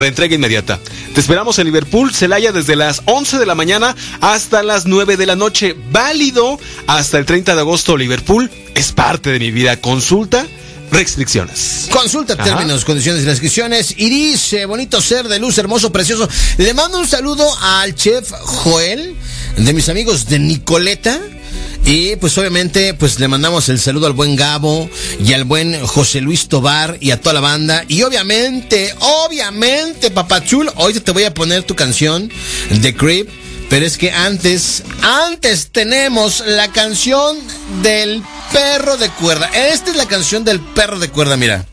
Entrega inmediata. Te esperamos en Liverpool, Celaya, desde las 11 de la mañana hasta las 9 de la noche. Válido hasta el 30 de agosto. Liverpool es parte de mi vida. Consulta restricciones. Consulta términos, condiciones y restricciones. Y dice, bonito ser de luz, hermoso, precioso. Le mando un saludo al chef Joel, de mis amigos de Nicoleta. Y pues obviamente pues le mandamos el saludo al buen Gabo y al buen José Luis Tobar y a toda la banda. Y obviamente, papachul, hoy te voy a poner tu canción de Creep. Pero es que antes tenemos la canción del perro de cuerda. Esta es la canción del perro de cuerda, mira.